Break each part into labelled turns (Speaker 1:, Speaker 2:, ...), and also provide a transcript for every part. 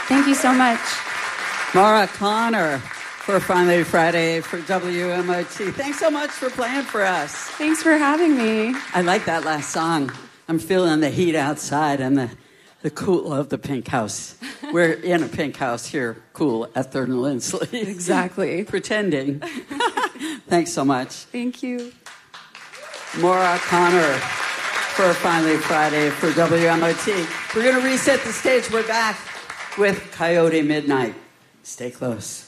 Speaker 1: Thank you so much.
Speaker 2: Maura Connor for Finally Friday for WMOT. Thanks so much for playing for us.
Speaker 1: Thanks for having me.
Speaker 2: I like that last song. I'm feeling the heat outside and the cool of the Pink House. We're in a pink house here, cool at Third and Lindsley.
Speaker 1: Exactly.
Speaker 2: Pretending. Thanks so much.
Speaker 1: Thank you.
Speaker 2: Maura Connor for Finally Friday for WMOT. We're going to reset the stage. We're back with Coyote Midnight. Stay close.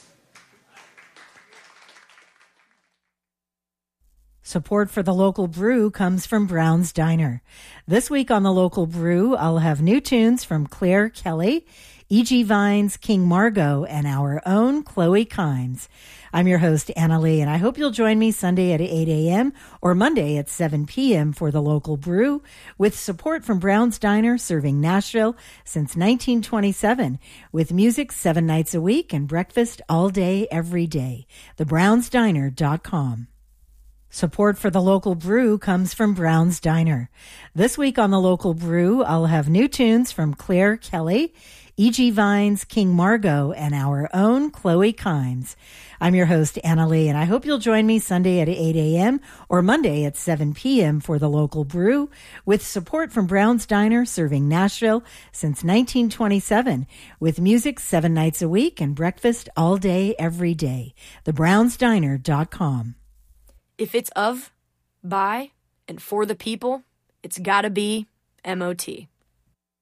Speaker 3: Support for the local brew comes from Brown's Diner. This week on the local brew, I'll have new tunes from Claire Kelly, E.G. Vines, King Margot, and our own Chloe Kimes. I'm your host, Anna Lee, and I hope you'll join me Sunday at 8 a.m. or Monday at 7 p.m. for the local brew, with support from Brown's Diner, serving Nashville since 1927, with music 7 nights a week and breakfast all day, every day. TheBrownsDiner.com. Support for the local brew comes from Brown's Diner. This week on the local brew, I'll have new tunes from Claire Kelly, E.G. Vines, King Margot, and our own Chloe Kimes. I'm your host, Anna Lee, and I hope you'll join me Sunday at 8 a.m. or Monday at 7 p.m. for the local brew, with support from Brown's Diner, serving Nashville since 1927, with music 7 nights a week and breakfast all day, every day. TheBrownsDiner.com.
Speaker 4: If it's of, by, and for the people, it's gotta be MOT.